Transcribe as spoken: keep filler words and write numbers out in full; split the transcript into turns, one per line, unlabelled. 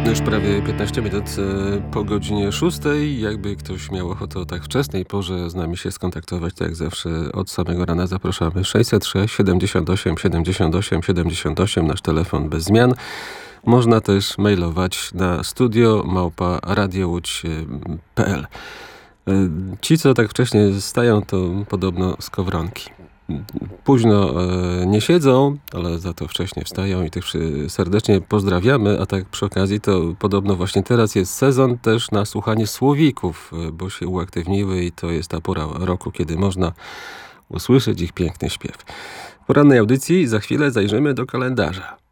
Już prawie piętnaście minut e, po godzinie szóstej. Jakby ktoś miał ochotę o tak wczesnej porze z nami się skontaktować, tak jak zawsze od samego rana zapraszamy. sześćset sześć siedemdziesiąt osiem siedemdziesiąt osiem siedemdziesiąt osiem, nasz telefon bez zmian. Można też mailować na studio małpa radiołódź kropka pe el. E, Ci, co tak wcześnie stają, to podobno skowronki. Późno e, nie siedzą, ale za to wcześnie wstają i tych przy- serdecznie pozdrawiamy. A tak przy okazji to podobno właśnie teraz jest sezon też na słuchanie słowików, e, bo się uaktywniły i to jest ta pora roku, kiedy można usłyszeć ich piękny śpiew. W porannej audycji za chwilę zajrzymy do kalendarza.